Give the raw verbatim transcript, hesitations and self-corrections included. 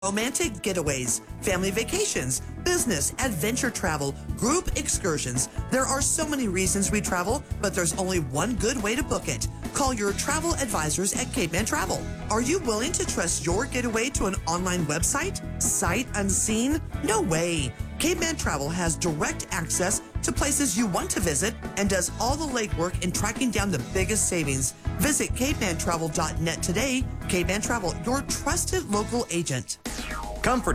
Romantic getaways, family vacations, business, adventure travel, group excursions. There are so many reasons we travel, but there's only one good way to book it. Call your travel advisors at Cape Man Travel. Are you willing to trust your getaway to an online website? Sight unseen? No way. Cape Man Travel has direct access to places you want to visit and does all the legwork in tracking down the biggest savings. Visit cape man travel dot net today. Cape Man Travel, your trusted local agent. Comfort